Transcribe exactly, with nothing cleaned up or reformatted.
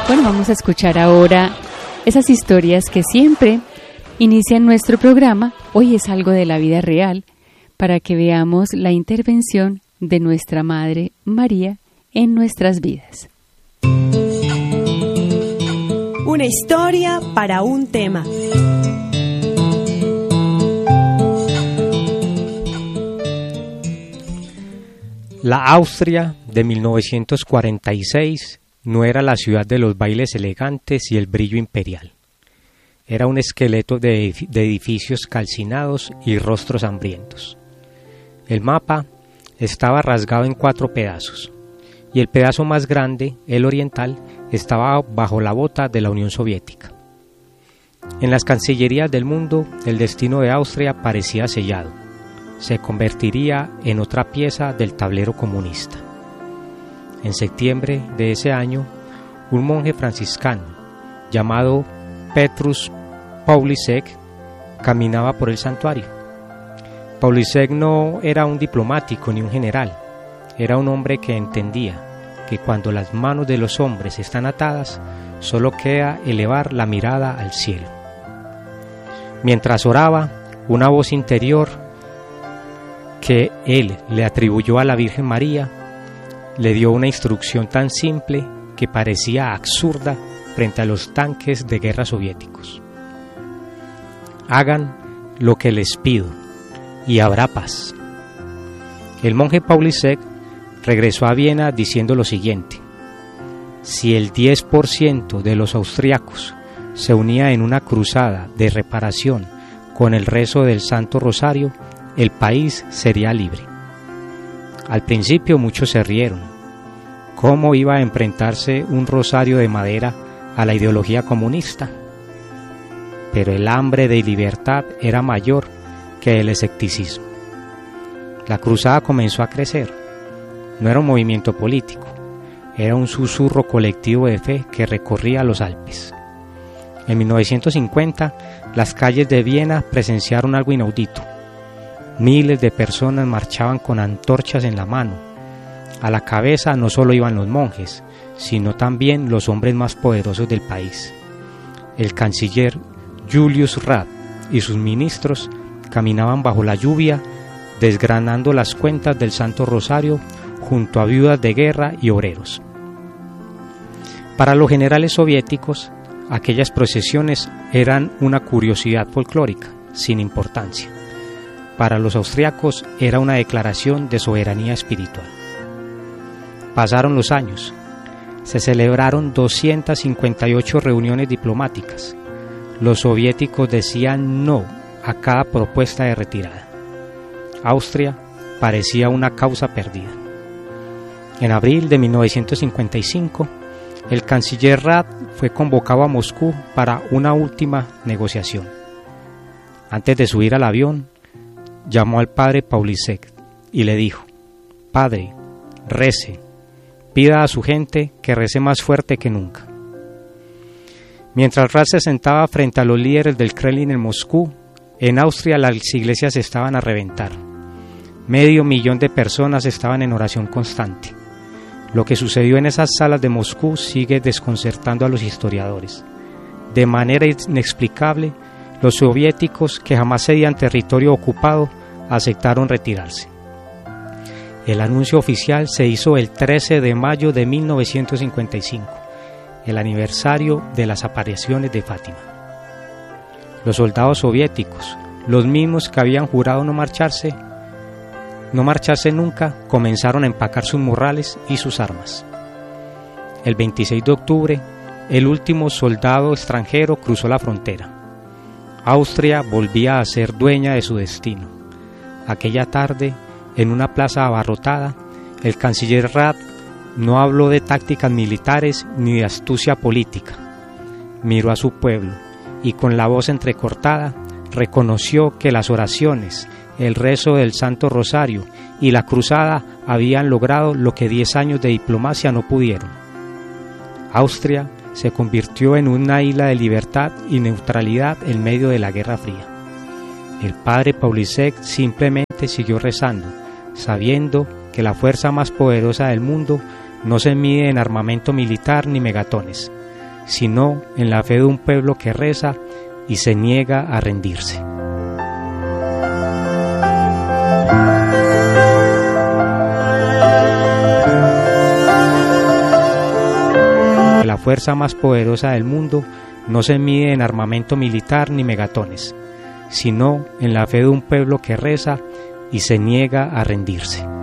Bueno, vamos a escuchar ahora esas historias que siempre inician nuestro programa. Hoy es algo de la vida real, para que veamos la intervención de nuestra Madre María en nuestras vidas. Una historia para un tema. La Austria de mil novecientos cuarenta y seis no era la ciudad de los bailes elegantes y el brillo imperial. Era un esqueleto de edificios calcinados y rostros hambrientos. El mapa estaba rasgado en cuatro pedazos, y el pedazo más grande, el oriental, estaba bajo la bota de la Unión Soviética. En las cancillerías del mundo, el destino de Austria parecía sellado. Se convertiría en otra pieza del tablero comunista. En septiembre de ese año, un monje franciscano llamado Petrus Pawlisek caminaba por el santuario. Pawlisek no era un diplomático ni un general, era un hombre que entendía que cuando las manos de los hombres están atadas, solo queda elevar la mirada al cielo. Mientras oraba, una voz interior que él le atribuyó a la Virgen María le dio una instrucción tan simple que parecía absurda frente a los tanques de guerra soviéticos. Hagan lo que les pido y habrá paz. El monje Pawlisek regresó a Viena diciendo lo siguiente: si el diez por ciento de los austriacos se unía en una cruzada de reparación con el rezo del Santo Rosario, el país sería libre. Al principio muchos se rieron. ¿Cómo iba a enfrentarse un rosario de madera a la ideología comunista? Pero el hambre de libertad era mayor que el escepticismo. La cruzada comenzó a crecer. No era un movimiento político, era un susurro colectivo de fe que recorría los Alpes. En mil novecientos cincuenta, las calles de Viena presenciaron algo inaudito. Miles de personas marchaban con antorchas en la mano. A la cabeza no solo iban los monjes, sino también los hombres más poderosos del país. El canciller Julius Rath y sus ministros caminaban bajo la lluvia, desgranando las cuentas del Santo Rosario junto a viudas de guerra y obreros. Para los generales soviéticos, aquellas procesiones eran una curiosidad folclórica, sin importancia. Para los austriacos era una declaración de soberanía espiritual. Pasaron los años. Se celebraron doscientas cincuenta y ocho reuniones diplomáticas. Los soviéticos decían no a cada propuesta de retirada. Austria parecía una causa perdida. En abril de mil novecientos cincuenta y cinco, el canciller Rath fue convocado a Moscú para una última negociación. Antes de subir al avión, llamó al padre Pawlisek y le dijo: Padre, rece, pida a su gente que rece más fuerte que nunca. Mientras Rath se sentaba frente a los líderes del Kremlin en Moscú, en Austria las iglesias estaban a reventar. Medio millón de personas estaban en oración constante. Lo que sucedió en esas salas de Moscú sigue desconcertando a los historiadores. De manera inexplicable, los soviéticos, que jamás cedían territorio ocupado, aceptaron retirarse. El anuncio oficial se hizo el trece de mayo de mil novecientos cincuenta y cinco, el aniversario de las apariciones de Fátima. Los soldados soviéticos, los mismos que habían jurado no marcharse, no marcharse nunca, comenzaron a empacar sus morrales y sus armas. El veintiséis de octubre, el último soldado extranjero cruzó la frontera. Austria volvía a ser dueña de su destino. Aquella tarde, en una plaza abarrotada, el canciller Rath no habló de tácticas militares ni de astucia política. Miró a su pueblo y con la voz entrecortada reconoció que las oraciones, el rezo del Santo Rosario y la cruzada habían logrado lo que diez años de diplomacia no pudieron. Austria se convirtió en una isla de libertad y neutralidad en medio de la Guerra Fría. El padre Pawlisek simplemente siguió rezando, sabiendo que la fuerza más poderosa del mundo no se mide en armamento militar ni megatones, sino en la fe de un pueblo que reza y se niega a rendirse. La fuerza más poderosa del mundo no se mide en armamento militar ni megatones, sino en la fe de un pueblo que reza y se niega a rendirse.